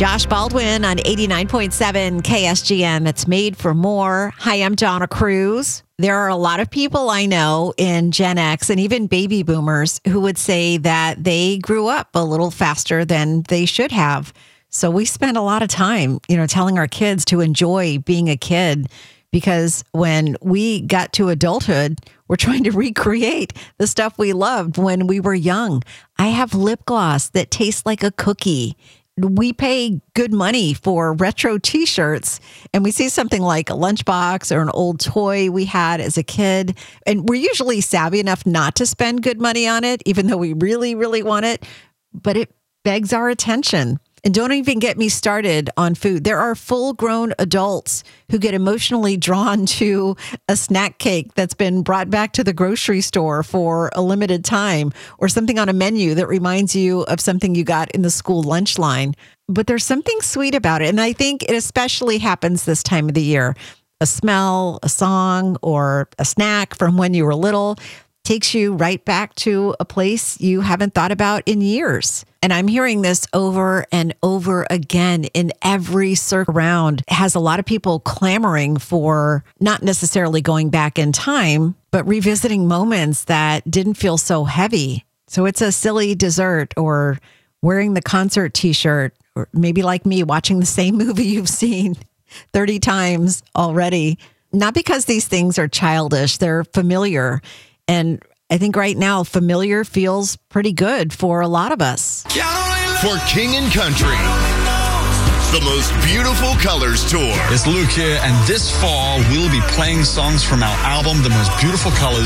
Josh Baldwin on 89.7 KSGM. It's Made for More. Hi, I'm Donna Cruz. There are a lot of people I know in Gen X and even baby boomers who would say that they grew up a little faster than they should have. So we spend a lot of time, telling our kids to enjoy being a kid, because when we got to adulthood, we're trying to recreate the stuff we loved when we were young. I have lip gloss that tastes like a cookie. We pay good money for retro t-shirts, and we see something like a lunchbox or an old toy we had as a kid, and we're usually savvy enough not to spend good money on it, even though we really, really want it, but it begs our attention. And don't even get me started on food. There are full-grown adults who get emotionally drawn to a snack cake that's been brought back to the grocery store for a limited time, or something on a menu that reminds you of something you got in the school lunch line. But there's something sweet about it, and I think it especially happens this time of the year. A smell, a song, or a snack from when you were little takes you right back to a place you haven't thought about in years. And I'm hearing this over and over again in every circle around. It has a lot of people clamoring for not necessarily going back in time, but revisiting moments that didn't feel so heavy. So it's a silly dessert, or wearing the concert t-shirt, or maybe like me, watching the same movie you've seen 30 times already. Not because these things are childish, they're familiar. And I think right now, familiar feels pretty good for a lot of us. For King and Country, the most beautiful colors tour. It's Luke here, and this fall, we'll be playing songs from our album, The Most Beautiful Colors,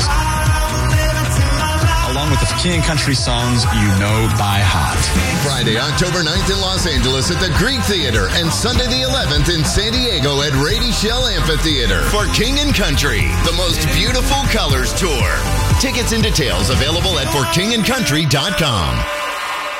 along with the King and Country songs you know by heart. Friday, October 9th in Los Angeles at the Greek Theater, and Sunday the 11th in San Diego at Rady Shell Amphitheater. For King and Country, the Most Beautiful Colors tour. Tickets and details available at forkingandcountry.com.